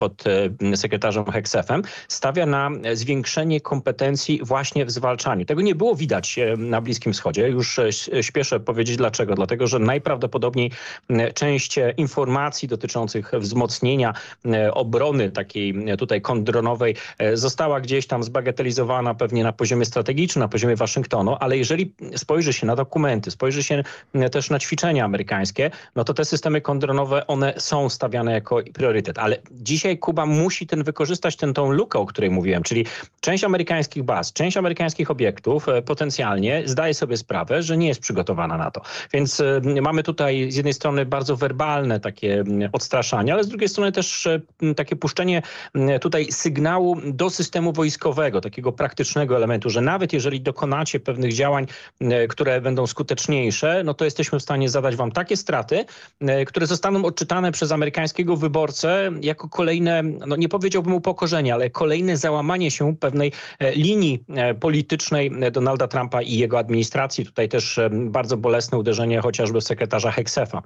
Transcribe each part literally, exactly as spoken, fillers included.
pod sekretarzem Hegsefem, stawia na zwiększenie kompetencji właśnie w zwalczaniu. Tego nie było widać na Bliskim Wschodzie. Już śpieszę powiedzieć dlaczego. Dlatego, że najprawdopodobniej część informacji dotyczących wzmocnienia obrony takiej tutaj kontrdronowej została gdzieś tam zbagatelizowana pewnie na poziomie strategicznym, na poziomie Waszyngtonu, ale jeżeli spojrzy się na dokumenty, spojrzy się też na ćwiczenia amerykańskie, no to te systemy kontrdronowe, one są stawiane jako priorytet. Ale dzisiaj Kuba musi ten wykorzystać ten, tą lukę, o której mówiłem, czyli część amerykańskich baz, część amerykańskich obiektów potencjalnie zdaje sobie sprawę, że nie jest przygotowana na to. Więc y, mamy tutaj z jednej strony bardzo werbalne takie odstraszanie, ale z drugiej strony też y, takie puszczenie y, tutaj sygnału do systemu wojskowego, takiego praktycznego elementu, że nawet jeżeli dokonacie pewnych działań, y, które będą skuteczniejsze, no to jesteśmy w stanie zadać wam takie straty, y, które zostaną odczytane przez amerykańskiego wyborcę jako kolejne, no nie powiedziałbym upokorzenie, ale kolejne załamanie się pewnej y, linii y, politycznej Donalda Trumpa i jego administracji. Tutaj też y, bardzo bolesne uderzenie chociażby w sekretarza Hegsefa.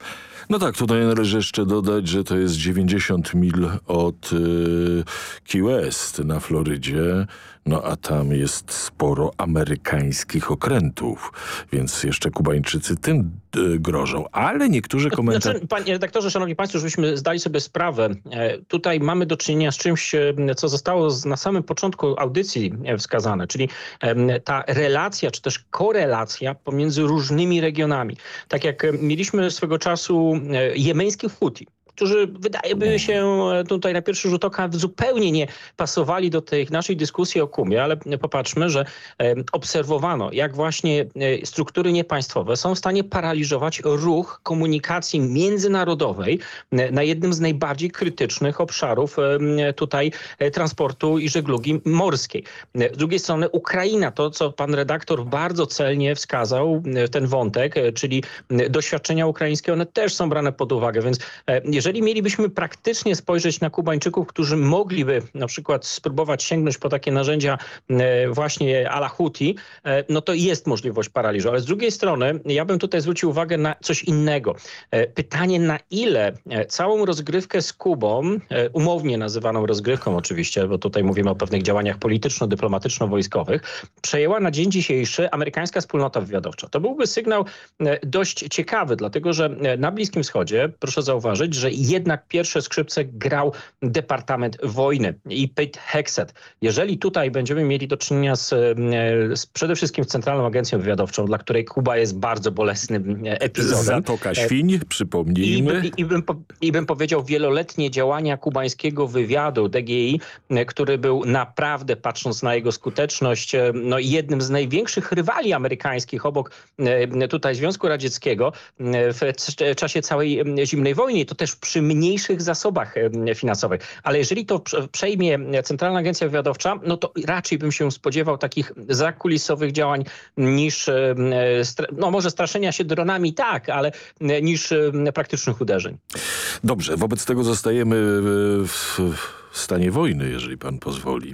No tak, tutaj należy jeszcze dodać, że to jest dziewięćdziesiąt mil od y, Key West na Florydzie, no a tam jest sporo amerykańskich okrętów, więc jeszcze Kubańczycy tym y, grożą, ale niektórzy komentarze... Znaczy, panie redaktorze, szanowni państwo, żebyśmy zdali sobie sprawę, e, tutaj mamy do czynienia z czymś, e, co zostało z, na samym początku audycji e, wskazane, czyli e, ta relacja, czy też korelacja pomiędzy różnymi regionami. Tak jak e, mieliśmy swego czasu e, jemeńskich Huti, którzy wydaje by się tutaj na pierwszy rzut oka zupełnie nie pasowali do tej naszej dyskusji o Kumie, ale popatrzmy, że obserwowano, jak właśnie struktury niepaństwowe są w stanie paraliżować ruch komunikacji międzynarodowej na jednym z najbardziej krytycznych obszarów tutaj transportu i żeglugi morskiej. Z drugiej strony Ukraina, to co pan redaktor bardzo celnie wskazał, ten wątek, czyli doświadczenia ukraińskie, one też są brane pod uwagę, więc jeżeli Jeżeli mielibyśmy praktycznie spojrzeć na Kubańczyków, którzy mogliby na przykład spróbować sięgnąć po takie narzędzia właśnie a la Huti, no to jest możliwość paraliżu. Ale z drugiej strony ja bym tutaj zwrócił uwagę na coś innego. Pytanie, na ile całą rozgrywkę z Kubą, umownie nazywaną rozgrywką oczywiście, bo tutaj mówimy o pewnych działaniach polityczno-dyplomatyczno-wojskowych, przejęła na dzień dzisiejszy amerykańska wspólnota wywiadowcza. To byłby sygnał dość ciekawy, dlatego że na Bliskim Wschodzie, proszę zauważyć, że jednak pierwsze skrzypce grał Departament Wojny i Pete Hegseth. Jeżeli tutaj będziemy mieli do czynienia z, z przede wszystkim z Centralną Agencją Wywiadowczą, dla której Kuba jest bardzo bolesnym epizodem. Zatoka Świń, przypomnijmy. I, i, i, bym, I bym powiedział wieloletnie działania kubańskiego wywiadu D G I, który był naprawdę, patrząc na jego skuteczność, no jednym z największych rywali amerykańskich obok tutaj Związku Radzieckiego w czasie całej zimnej wojny. To też przy mniejszych zasobach finansowych. Ale jeżeli to przejmie Centralna Agencja Wywiadowcza, no to raczej bym się spodziewał takich zakulisowych działań niż, no może straszenia się dronami, tak, ale niż praktycznych uderzeń. Dobrze, wobec tego zostajemy w... w stanie wojny, jeżeli pan pozwoli.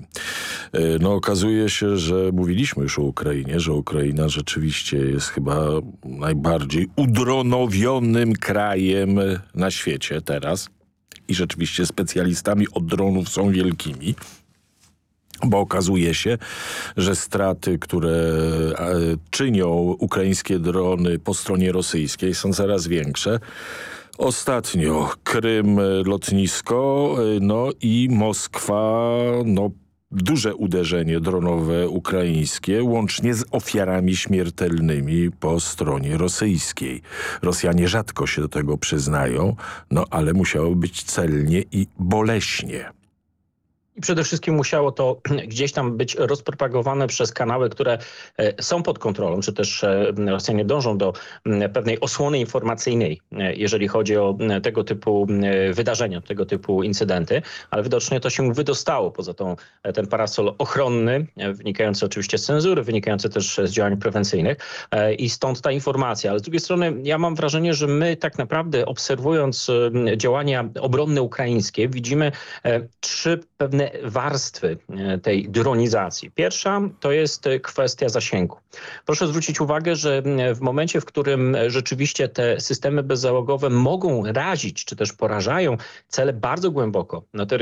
No okazuje się, że mówiliśmy już o Ukrainie, że Ukraina rzeczywiście jest chyba najbardziej udronowionym krajem na świecie teraz. I rzeczywiście specjalistami od dronów są wielkimi. Bo okazuje się, że straty, które czynią ukraińskie drony po stronie rosyjskiej, są coraz większe. Ostatnio Krym, lotnisko, no i Moskwa, no duże uderzenie dronowe ukraińskie, łącznie z ofiarami śmiertelnymi po stronie rosyjskiej. Rosjanie rzadko się do tego przyznają, no ale musiało być celnie i boleśnie. I przede wszystkim musiało to gdzieś tam być rozpropagowane przez kanały, które są pod kontrolą, czy też Rosjanie dążą do pewnej osłony informacyjnej, jeżeli chodzi o tego typu wydarzenia, tego typu incydenty, ale widocznie to się wydostało poza tą, ten parasol ochronny, wynikający oczywiście z cenzury, wynikający też z działań prewencyjnych i stąd ta informacja. Ale z drugiej strony ja mam wrażenie, że my tak naprawdę obserwując działania obronne ukraińskie widzimy trzy pewne pewne warstwy tej dronizacji. Pierwsza to jest kwestia zasięgu. Proszę zwrócić uwagę, że w momencie, w którym rzeczywiście te systemy bezzałogowe mogą razić, czy też porażają cele bardzo głęboko na terytorium